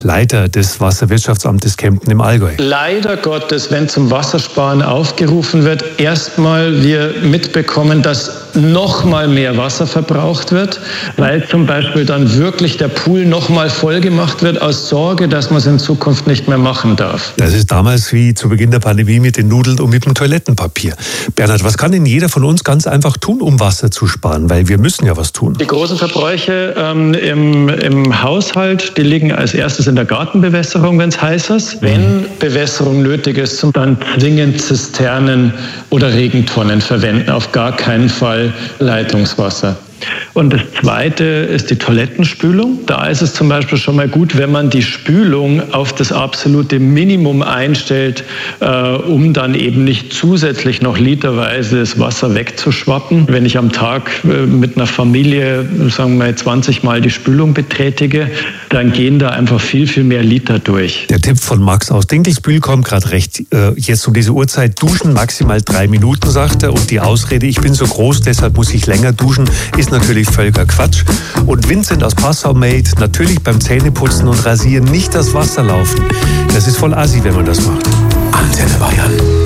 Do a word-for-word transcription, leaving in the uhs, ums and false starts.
Leiter des Wasserwirtschaftsamtes Kempten im Allgäu. Leider Gottes, wenn zum Wassersparen aufgerufen wird, erstmal wir mitbekommen, dass noch mal mehr Wasser verbraucht wird, weil zum Beispiel dann wirklich der Pool noch mal voll gemacht wird aus Sorge, dass man es in Zukunft nicht mehr machen darf. Das ist damals wie zu Beginn der Pandemie mit den Nudeln und mit dem Toilettenpapier. Bernhard, was kann denn jeder von uns ganz einfach tun, um Wasser zu sparen? Weil wir müssen ja was tun. Die großen Verbräuche ähm, im, im Haushalt, die liegen als erstes in der Gartenbewässerung, wenn es heiß ist. Wenn Bewässerung nötig ist, dann zwingend Zisternen oder Regentonnen verwenden, auf gar keinen Fall Leitungswasser. Und das Zweite ist die Toilettenspülung. Da ist es zum Beispiel schon mal gut, wenn man die Spülung auf das absolute Minimum einstellt, äh, um dann eben nicht zusätzlich noch literweise das Wasser wegzuschwappen. Wenn ich am Tag äh, mit einer Familie, sagen wir mal, zwanzig Mal die Spülung betätige, dann gehen da einfach viel, viel mehr Liter durch. Der Tipp von Max aus Dinkelsbühl kommt gerade recht. Äh, jetzt um diese Uhrzeit duschen maximal drei Minuten, sagt er. Und die Ausrede, ich bin so groß, deshalb muss ich länger duschen, ist natürlich völliger Quatsch. Und Vincent aus Passau made, natürlich beim Zähneputzen und Rasieren nicht das Wasser laufen. Das ist voll assi, wenn man das macht. Antenne Bayern.